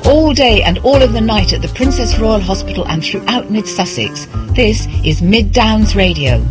all day and all of the night at the Princess Royal Hospital and throughout Mid Sussex. This is Mid Downs Radio.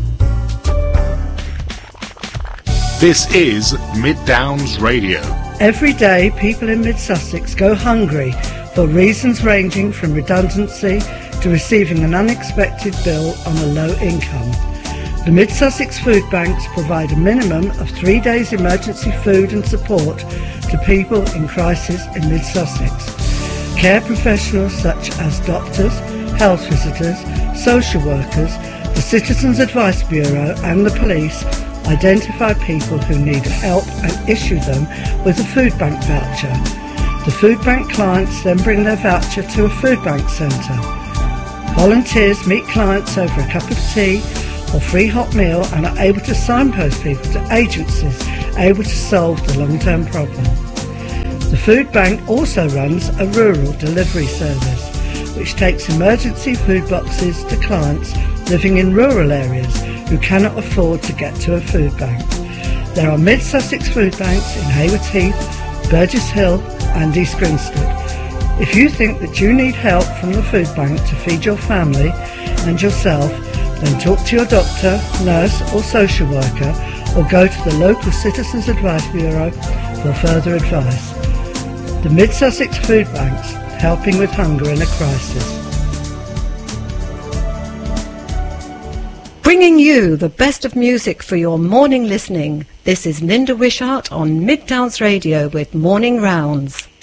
This is Mid Downs Radio. Every day people in Mid Sussex go hungry for reasons ranging from redundancy to receiving an unexpected bill on a low income. The Mid Sussex Food Banks provide a minimum of 3 days emergency food and support to people in crisis in Mid Sussex. Care professionals such as doctors, health visitors, social workers, the Citizens Advice Bureau and the police identify people who need help and issue them with a food bank voucher. The food bank clients then bring their voucher to a food bank centre. Volunteers meet clients over a cup of tea or free hot meal and are able to signpost people to agencies able to solve the long-term problem. The food bank also runs a rural delivery service which takes emergency food boxes to clients living in rural areas who cannot afford to get to a food bank. There are Mid Sussex food banks in Haywards Heath, Burgess Hill and East Grinstead. If you think that you need help from the food bank to feed your family and yourself, then talk to your doctor, nurse or social worker or go to the local Citizens Advice Bureau for further advice. The Mid Sussex Food Banks, helping with hunger in a crisis. Bringing you the best of music for your morning listening. This is Linda Wishart on Mid Downs Radio with Morning Rounds.